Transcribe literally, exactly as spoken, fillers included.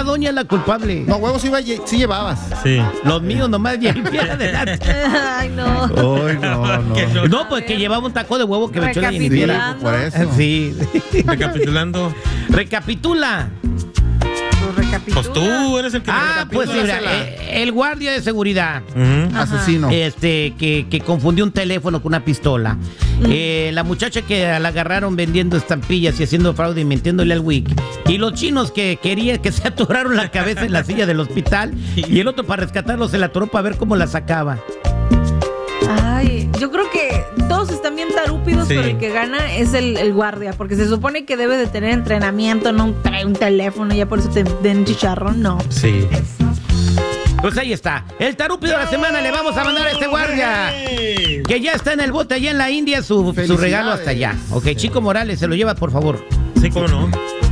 doña es la culpable. No, huevos sí, iba, sí llevabas. Sí. Los míos nomás bien adelante. Ay, no. Ay, no, no. No, pues que llevaba un taco de huevo que me echó la Jennifer. Por eso. Sí. Recapitulando. Recapitula. Pues tú eres el que Ah, pues mira, eh, el guardia de seguridad. Uh-huh. Asesino. Este, que, que confundió un teléfono con una pistola. Uh-huh. Eh, la muchacha que la agarraron vendiendo estampillas y haciendo fraude y mintiéndole al Wiki. Y los chinos que querían que se atoraron la cabeza en la silla del hospital. Y el otro para rescatarlo se la atoró para ver cómo la sacaba. Ay, yo creo que todos están bien tarúpidos, sí. Pero el que gana es el, el guardia, porque se supone que debe de tener entrenamiento, no trae un teléfono, ya por eso te den chicharrón, no. Sí. Pues ahí está. El tarúpido de la semana le vamos a mandar a este guardia. Que ya está en el bote allá en la India, su, su regalo hasta allá. Ok, Chico Morales, se lo lleva, por favor. Sí, cómo no.